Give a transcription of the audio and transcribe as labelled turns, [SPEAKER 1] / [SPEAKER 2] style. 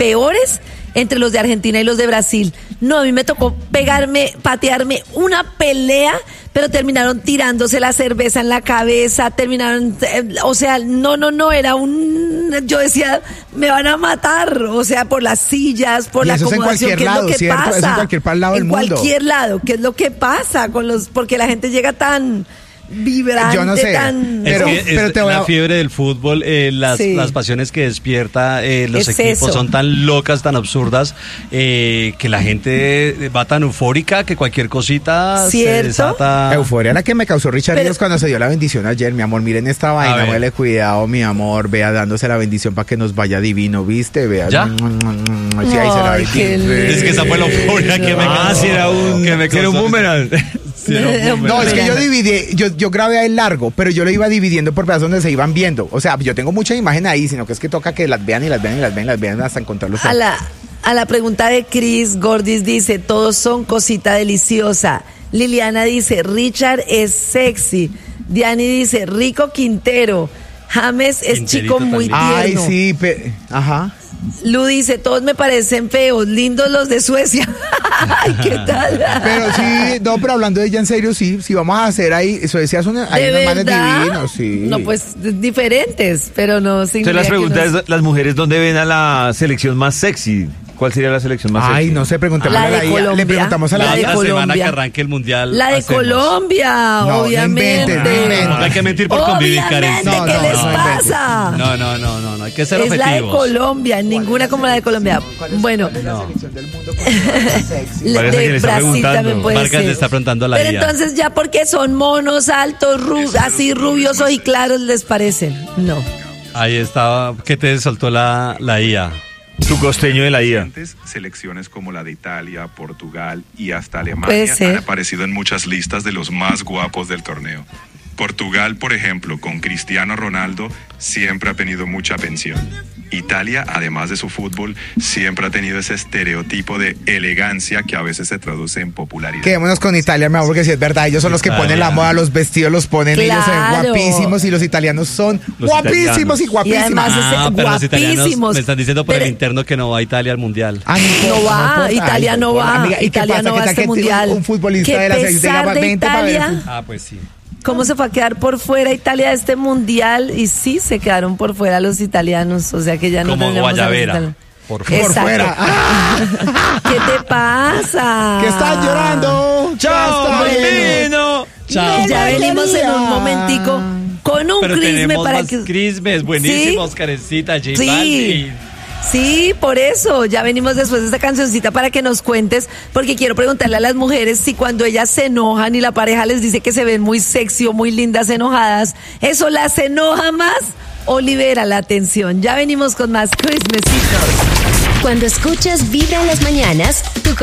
[SPEAKER 1] peores entre los de Argentina y los de Brasil. No, a mí me tocó patearme una pelea, pero terminaron tirándose la cerveza en la cabeza, yo decía, me van a matar, o sea, por las sillas, por la acomodación, ¿qué es lo que pasa?
[SPEAKER 2] Eso en cualquier lado del mundo.
[SPEAKER 1] En cualquier lado, ¿qué es lo que pasa porque la gente llega tan vibrante,
[SPEAKER 2] yo no sé,
[SPEAKER 3] pero la fiebre del fútbol, las pasiones que despierta, los equipos son tan locas, tan absurdas, que la gente va tan eufórica que cualquier cosita se desata.
[SPEAKER 2] Euforia la que me causó Richard Ríos cuando se dio la bendición ayer, mi amor. Miren esta vaina, huele cuidado, mi amor, vea dándose la bendición para que nos vaya divino, ¿viste? Vea.
[SPEAKER 3] ¿Ya?
[SPEAKER 2] Sí, ahí se la
[SPEAKER 3] es que esa fue la euforia que me causó.
[SPEAKER 4] Era un boomerang.
[SPEAKER 2] No, es que yo dividí, yo grabé ahí largo, pero yo lo iba dividiendo por pedazos donde se iban viendo. O sea, yo tengo mucha imagen ahí, sino que es que toca que las vean hasta encontrarlos.
[SPEAKER 1] A la pregunta de Chris, Gordis dice, todos son cosita deliciosa. Liliana dice, Richard es sexy. Diani dice, Rico Quintero. James es Quinterito chico muy
[SPEAKER 2] también.
[SPEAKER 1] tierno.
[SPEAKER 2] Ay, sí, ajá.
[SPEAKER 1] Lu dice, todos me parecen feos, lindos los de Suecia. Ay, ¿qué tal?
[SPEAKER 2] Pero sí, no, pero hablando de ella en serio, sí vamos a hacer ahí, Suecia hay unos manes divinos, sí.
[SPEAKER 1] No, pues diferentes, pero no significa.
[SPEAKER 4] Entonces las preguntas es, las mujeres, ¿dónde ven a la selección más sexy? ¿Cuál sería la selección más sexy?
[SPEAKER 2] Ay, no sé, preguntamos a la IA. Le preguntamos a la IA.
[SPEAKER 3] La semana que arranque el mundial.
[SPEAKER 1] La de Colombia,
[SPEAKER 2] no,
[SPEAKER 1] obviamente.
[SPEAKER 3] No hay que mentir por convivir, Karen.
[SPEAKER 1] ¿Qué les pasa?
[SPEAKER 3] No, hay que ser
[SPEAKER 1] es
[SPEAKER 3] objetivos.
[SPEAKER 1] La de Colombia, ninguna como la de Colombia. Bueno.
[SPEAKER 2] ¿Cuál es la selección del mundo
[SPEAKER 1] de Brasil también puede
[SPEAKER 3] Vargas
[SPEAKER 1] ser.
[SPEAKER 3] le está preguntando a la
[SPEAKER 1] Pero
[SPEAKER 3] IA.
[SPEAKER 1] entonces ya porque son monos, altos, así rubios y claros, ¿les parecen? No.
[SPEAKER 3] Ahí estaba, que te soltó la IA.
[SPEAKER 4] Tu costeño de la IA.
[SPEAKER 5] Selecciones como la de Italia, Portugal y hasta Alemania han aparecido en muchas listas de los más guapos del torneo. Portugal, por ejemplo, con Cristiano Ronaldo, siempre ha tenido mucha atención. Italia, además de su fútbol, siempre ha tenido ese estereotipo de elegancia que a veces se traduce en popularidad.
[SPEAKER 2] Quedémonos con Italia, mi amor, porque si es verdad, ellos son los que ponen la moda, los vestidos los ponen ellos, se ven guapísimos, y los italianos son guapísimos y guapísimos.
[SPEAKER 1] Y además
[SPEAKER 3] pero los italianos
[SPEAKER 1] guapísimos.
[SPEAKER 3] me están diciendo por el interno que no va a Italia al mundial.
[SPEAKER 1] No va, Italia no va.
[SPEAKER 2] Amiga, ¿y
[SPEAKER 1] Italia
[SPEAKER 2] qué pasa?
[SPEAKER 1] no va a este mundial.
[SPEAKER 2] Un futbolista de la selección de
[SPEAKER 1] Italia.
[SPEAKER 3] Pues sí.
[SPEAKER 1] ¿Cómo se fue a quedar por fuera Italia de este mundial? Y sí, se quedaron por fuera los italianos, o sea que ya no
[SPEAKER 3] como
[SPEAKER 1] tenemos
[SPEAKER 3] Guayabera.
[SPEAKER 2] Por fuera.
[SPEAKER 1] ¿Qué te pasa?
[SPEAKER 2] Que estás llorando.
[SPEAKER 4] ¡Chao, bambino!
[SPEAKER 3] Chao.
[SPEAKER 1] Ya venimos en un momentico con un crisme para
[SPEAKER 3] más
[SPEAKER 1] que...
[SPEAKER 3] crismes buenísimos,
[SPEAKER 1] ¿Sí?
[SPEAKER 3] Karencita, J
[SPEAKER 1] Sí. Sí, por eso, ya venimos después de esta cancioncita para que nos cuentes, porque quiero preguntarle a las mujeres si cuando ellas se enojan y la pareja les dice que se ven muy sexy o muy lindas enojadas, ¿eso las enoja más o libera la tensión? Ya venimos con más Christmasitos.
[SPEAKER 6] Cuando escuchas Vibra en las mañanas, tu